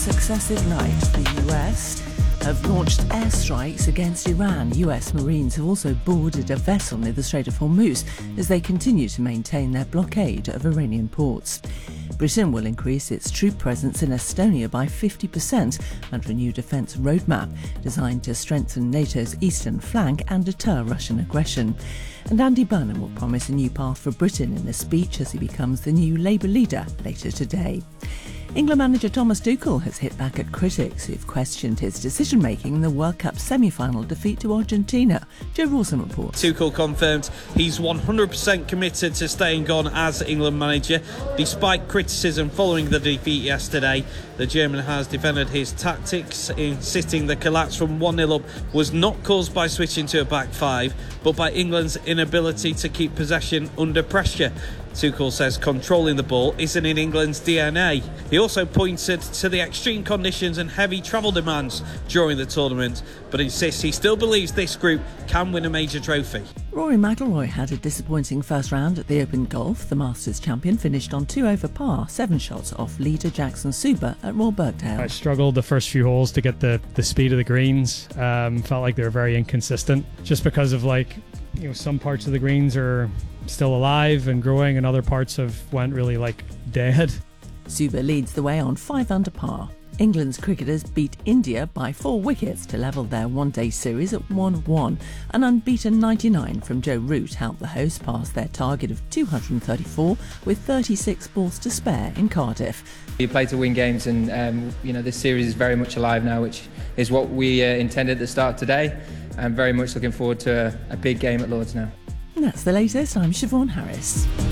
successive night, the US have launched airstrikes against Iran. US Marines have also boarded a vessel near the Strait of Hormuz as they continue to maintain their blockade of Iranian ports. Britain will increase its troop presence in Estonia by 50% under a new defence roadmap designed to strengthen NATO's eastern flank and deter Russian aggression. And Andy Burnham will promise a new path for Britain in a speech as he becomes the new Labour leader later today. England manager Thomas Tuchel has hit back at critics who've questioned his decision-making in the World Cup semi-final defeat to Argentina. Joe Rawson reports. Tuchel confirmed he's 100% committed to staying on as England manager. Despite criticism following the defeat yesterday, the German has defended his tactics, insisting the collapse from 1-0 up was not caused by switching to a back five, but by England's inability to keep possession under pressure. Tuchel says controlling the ball isn't in England's DNA. He also pointed to the extreme conditions and heavy travel demands during the tournament, but insists he still believes this group can win a major trophy. Rory McIlroy had a disappointing first round at the Open Golf. The Masters champion finished on 2 over par, 7 shots off leader Jackson Suba at Royal Birkdale. I struggled the first few holes to get the speed of the greens. Felt like they were very inconsistent, just because of some parts of the greens are still alive and growing and other parts went really dead. Suba leads the way on 5 under par. England's cricketers beat India by 4 wickets to level their one-day series at 1-1. An unbeaten 99 from Joe Root helped the hosts pass their target of 234 with 36 balls to spare in Cardiff. You play to win games, and this series is very much alive now, which is what we intended at the start today. I'm very much looking forward to a big game at Lord's now. And that's the latest. I'm Siobhan Harris.